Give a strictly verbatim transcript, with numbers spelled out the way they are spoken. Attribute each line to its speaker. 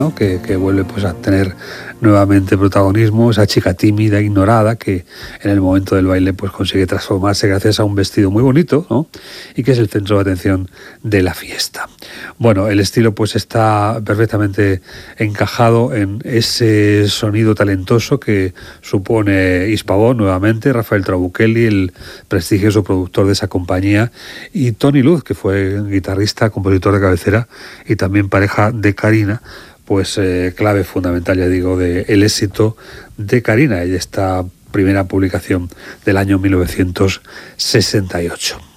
Speaker 1: ¿no? Que, que vuelve pues a tener nuevamente protagonismo, esa chica tímida, ignorada, que en el momento del baile pues consigue transformarse gracias a un vestido muy bonito, ¿no? Y que es el centro de atención de la fiesta. Bueno, el estilo pues está perfectamente encajado en ese sonido talentoso que supone Hispavox, nuevamente, Rafael Trabuchelli, el prestigioso productor de esa compañía, y Tony Luz, que fue guitarrista, compositor de cabecera y también pareja de Karina, pues eh, clave fundamental, ya digo, del éxito de Karina y esta primera publicación del año mil novecientos sesenta y ocho.